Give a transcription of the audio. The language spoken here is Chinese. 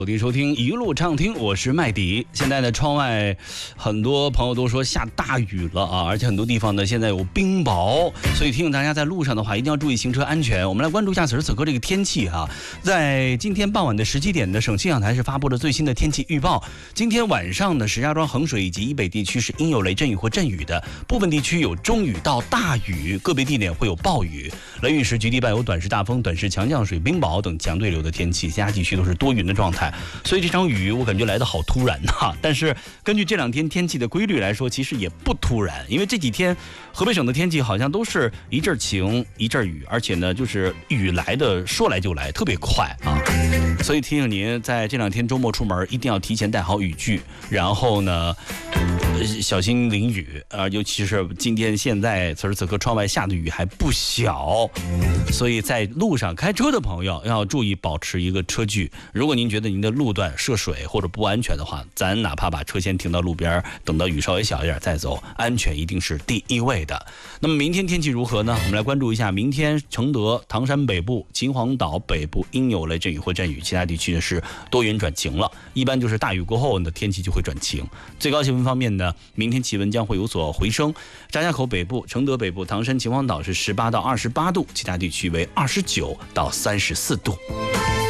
收听一路畅听，我是麦迪。现在呢，窗外很多朋友都说下大雨了啊，而且很多地方呢现在有冰雹，所以提醒大家在路上的话一定要注意行车安全。我们来关注一下此时此刻这个天气哈，在今天傍晚的17点的省气象台是发布了最新的天气预报。今天晚上呢，石家庄、衡水以及以北地区是阴有雷阵雨或阵雨的，部分地区有中雨到大雨，个别地点会有暴雨。雷雨时局地伴有短时大风、短时强降水、冰雹等强对流的天气，其他地区都是多云的状态。所以这场雨我感觉来得好突然呐，但是根据这两天天气的规律来说，其实也不突然，因为这几天河北省的天气好像都是一阵晴一阵雨，而且呢就是雨来的说来就来，特别快啊。所以提醒您在这两天周末出门一定要提前带好雨具，然后呢小心淋雨尤其是今天现在此时此刻窗外下的雨还不小，所以在路上开车的朋友要注意保持一个车距。如果您觉得您的路段涉水或者不安全的话，咱哪怕把车先停到路边，等到雨稍微小一点再走，安全一定是第一位的。那么明天天气如何呢？我们来关注一下明天承德、唐山北部、秦皇岛北部阴有雷阵雨或阵雨，其他地区呢是多云转晴了，一般就是大雨过后的天气就会转晴。最高气温方面呢，明天气温将会有所回升，张家口北部、承德北部、唐山、秦皇岛是18到28度，其他地区为29到34度。